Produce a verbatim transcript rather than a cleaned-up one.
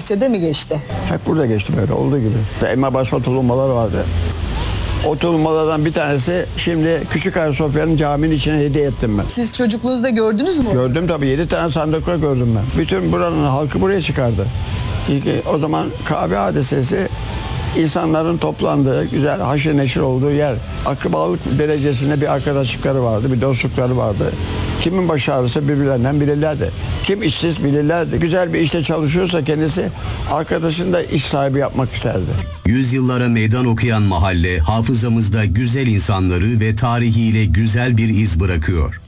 bahçede mi geçti? Hep burada geçti böyle olduğu gibi. Elma basma tulumbalar vardı. O tulumbalardan bir tanesi şimdi Küçük Ayasofya'nın caminin içine hediye ettim ben. Siz çocukluğunuzda gördünüz mü? Gördüm tabii, yedi tane sandıkla gördüm ben. Bütün buranın halkı buraya çıkardı. İlk, o zaman Kabe hadisesi insanların toplandığı, güzel haşır neşir olduğu yer. Akrabalık derecesinde bir arkadaşlıkları vardı, bir dostlukları vardı. Kimin baş ağrısı birbirlerinden bilirlerdi. Kim işsiz bilirlerdi. Güzel bir işte çalışıyorsa kendisi arkadaşını da iş sahibi yapmak isterdi. Yüzyıllara meydan okuyan mahalle hafızamızda güzel insanları ve tarihiyle güzel bir iz bırakıyor.